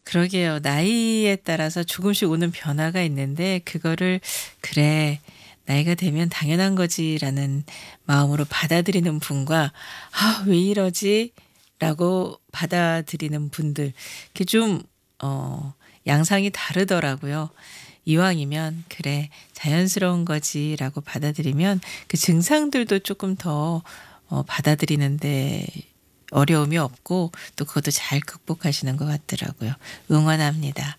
그러게요. 나이에 따라서 조금씩 오는 변화가 있는데 그거를 '그래. 나이가 되면 당연한 거지.'라는 마음으로 받아들이는 분과 '아 왜 이러지?'라고 받아들이는 분들 이렇게 좀 양상이 다르더라고요. 이왕이면 '그래 자연스러운 거지.'라고 받아들이면 그 증상들도 조금 더 받아들이는데 어려움이 없고 또 그것도 잘 극복하시는 것 같더라고요. 응원합니다.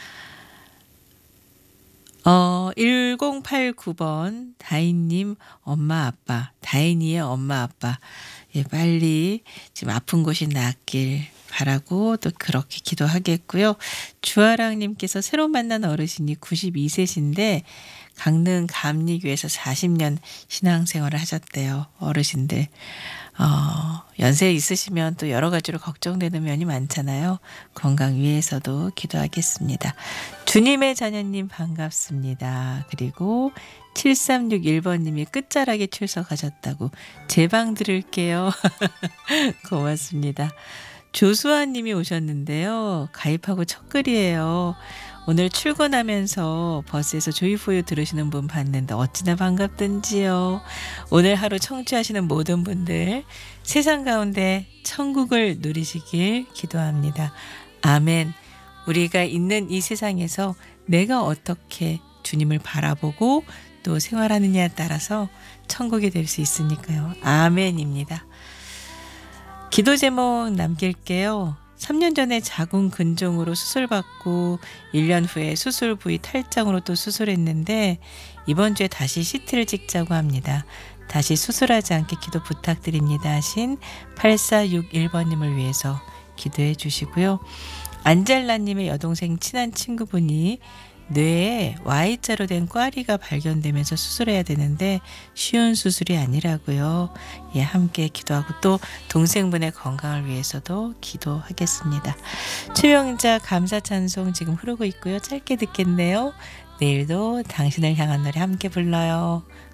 1089번 다인님 엄마 아빠 다인이의 엄마 아빠 예 빨리 지금 아픈 곳이 낫길 바라고 또 그렇게 기도하겠고요. 주아랑 님께서 새로 만난 어르신이 92세신데 강릉 감리교에서 40년 신앙생활을 하셨대요. 어르신들. 연세 있으시면 또 여러 가지로 걱정되는 면이 많잖아요. 건강 위해서도 기도하겠습니다. 주님의 자녀님 반갑습니다. 그리고 7361번님이 끝자락에 출석하셨다고 제 방 들을게요. 고맙습니다. 조수아님이 오셨는데요. 가입하고 첫 글이에요. 오늘 출근하면서 버스에서 조이포유 들으시는 분 봤는데 어찌나 반갑던지요. 오늘 하루 청취하시는 모든 분들 세상 가운데 천국을 누리시길 기도합니다. 아멘. 우리가 있는 이 세상에서 내가 어떻게 주님을 바라보고 또 생활하느냐에 따라서 천국이 될 수 있으니까요. 아멘입니다. 기도 제목 남길게요. 3년 전에 자궁 근종으로 수술받고 1년 후에 수술 부위 탈장으로 또 수술했는데 이번 주에 다시 CT를 찍자고 합니다. 다시 수술하지 않게 기도 부탁드립니다 하신 8461번님을 위해서 기도해 주시고요. 안젤라님의 여동생 친한 친구분이 뇌에 Y자로 된 꽈리가 발견되면서 수술해야 되는데 쉬운 수술이 아니라고요. 예, 함께 기도하고 또 동생분의 건강을 위해서도 기도하겠습니다. 최명자 감사 찬송 지금 흐르고 있고요. 짧게 듣겠네요. 내일도 당신을 향한 노래 함께 불러요.